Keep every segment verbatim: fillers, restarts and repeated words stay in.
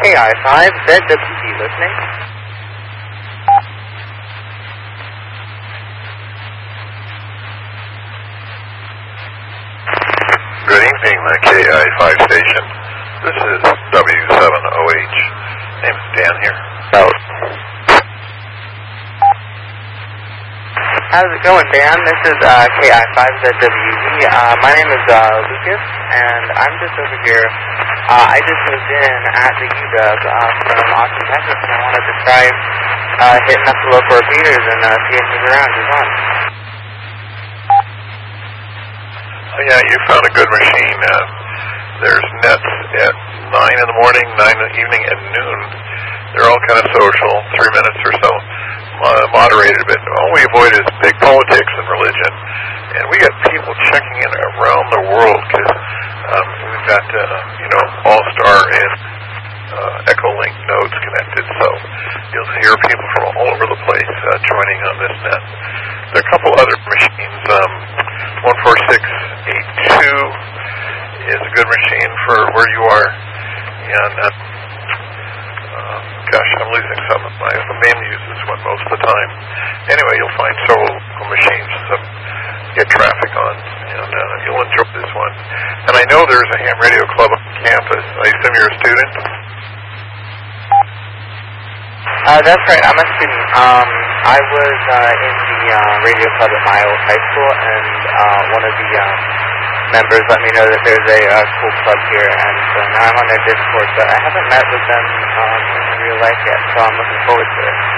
K I five Z W D listening. Good evening, the K I five station. This is W seven O H. Name's Dan here. Out. How's it going, Dan? This is uh, K I five Z W D. Uh, my name is uh, Lucas, and I'm just over here. Uh, I just moved in at the U W uh, from Austin, Texas, and I wanted to try uh, hitting up the local repeaters and uh, see if it's around. Is on. Oh, yeah, you found a good machine. Uh, there's nets at nine in the morning, nine in the evening, and noon. They're all kind of social, three minutes or so. Uh, moderated a bit. All we avoid is big politics and religion. And we got people checking in around the world because um, we've got, uh, you know, All-Star and uh, Echolink nodes connected. So you'll hear people from all over the place uh, joining on this net. There are a couple other machines. Um, one four six eight two is a good machine for where you are. And uh, uh, gosh, I'm losing some of my main use this one most of the time. Anyway, you'll find several machines to get traffic on, and uh, you'll enjoy this one. And I know there's a ham radio club on campus. I assume you're a student? Uh, that's right, I'm a student. Um, I was uh, in the uh, radio club at my old high school, and uh, one of the um, members let me know that there's a uh, cool club here, and so now I'm on their Discord, but I haven't met with them um, in real life yet, so I'm looking forward to it.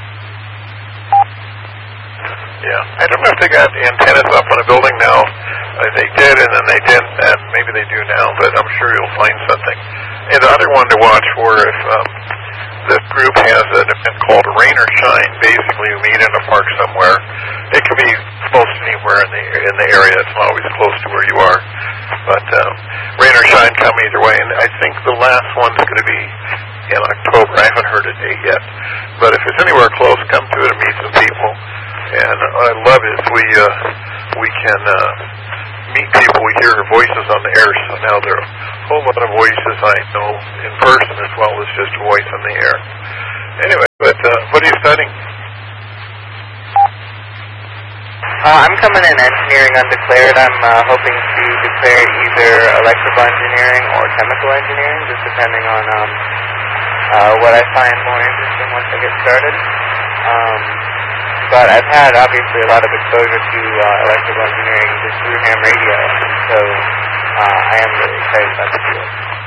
Yeah, I don't know if they got antennas up on a building now. Uh, they did, and then they didn't, and maybe they do now, but I'm sure you'll find something. And the other one to watch for, if um, the group has an event called Rain or Shine, basically you meet in a park somewhere. It can be close anywhere in the in the area. It's not always close to where you are. But um, Rain or Shine come either way, and I think the last one's going to be in October. I haven't heard a date yet. But if it's anywhere close, come to it and meet some people. And what I love is we uh, we can uh, meet people. We hear their voices on the air. So now there are a whole lot of voices I know in person as well as just a voice on the air. Anyway, but uh, what are you studying? Uh, I'm coming in engineering undeclared. I'm uh, hoping to declare either electrical engineering or chemical engineering, just depending on um, uh, what I find more interesting once I get started. Um, But I've had, obviously, a lot of exposure to uh, electrical engineering just through ham radio, and so uh, I am really excited about the field.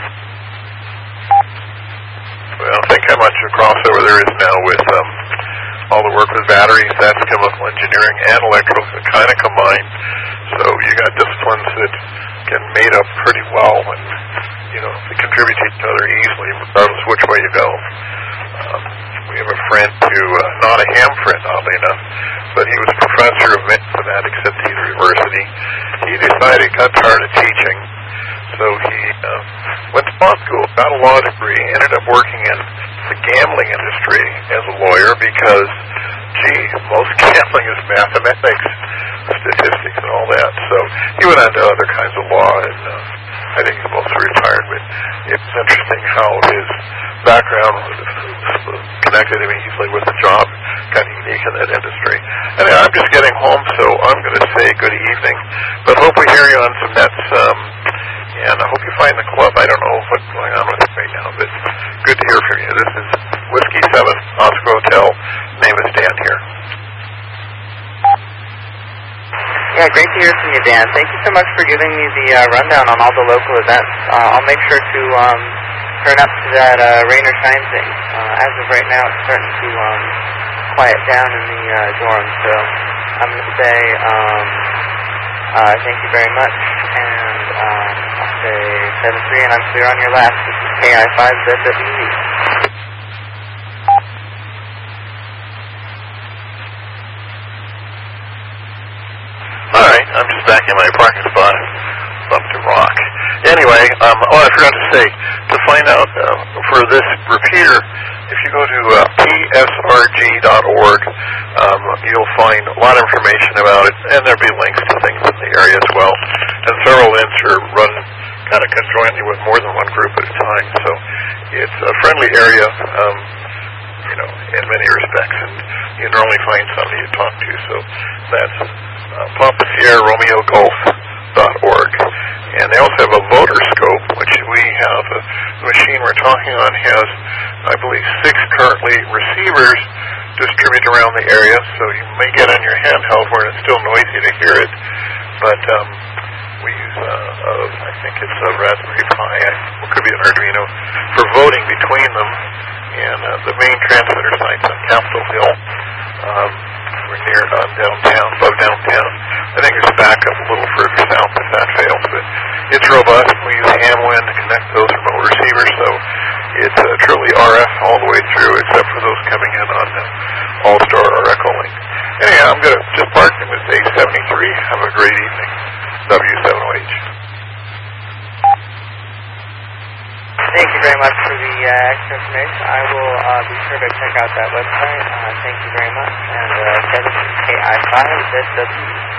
Well, think how much a crossover there is now with um, all the work with batteries. That's chemical engineering and electrical kind of combined. So you got disciplines that can mate up pretty well, and you know they contribute to each other easily, regardless of which way you go. Um, We have a friend who, uh, not a ham friend, oddly enough, but he was a professor of mathematics at the university. He decided he got tired of teaching, so he uh, went to law school, got a law degree, ended up working in the gambling industry as a lawyer because, gee, most gambling is mathematics, statistics, and all that. So he went on to other kinds of law, and uh, I think he's mostly retired, but it's interesting how his background was connected to me easily with the job, kind of unique in that industry. Anyway, I'm just getting home, so I'm going to say good evening, but hope we hear you on some nets, um, and I hope you find the club. I don't know what's going on with it right now, but good to hear from you. This is Whiskey seven, Oscar Hotel. Name is Dan here. Yeah, great to hear from you, Dan. Thank you so much for giving me the uh, rundown on all the local events. Uh, I'll make sure to um, turn up to that uh, rain or shine thing. Uh, as of right now, it's starting to um, quiet down in the uh, dorm, so I'm going to say um, uh, thank you very much, and um, I'll say seven three, and I'm clear on your last. This is K I five Z W D. All right, I'm just back in my parking spot. Bumped a rock. Anyway, um, oh, I forgot to say, to find out uh, for this repeater, if you go to uh, P S R G dot org, um, you'll find a lot of information about it, and there'll be links to things in the area as well. And several links are run kind of conjointly with more than one group at a time. So it's a friendly area, um, you know, in many respects, and you normally find somebody to talk to. So that's uh, Papa Sierra Romeo Golf dot org. And they also have a voter scope, which we have. Uh, the machine we're talking on has, I believe, six currently receivers distributed around the area, so you may get on your handheld where it's still noisy to hear it. But um, we use, uh, uh, I think it's a Raspberry Pi, it could be an Arduino, for voting between them. And uh, the main transmitter site's on Capitol Hill. Um, we're near uh, downtown, above downtown. I think there's a backup a little further south if that fails, but it's robust. We use Hamlin to connect those remote receivers, so it's uh, truly R F all the way through, except for those coming in on uh, All-Star or Echolink. Anyhow, I'm going to just park in this A seventy-three. Have a great evening. W seven O H. Thank you very much for the uh, extra information. I will uh, be sure to check out that website. Uh, thank you very much. And uh, Kevin, K I five Z W.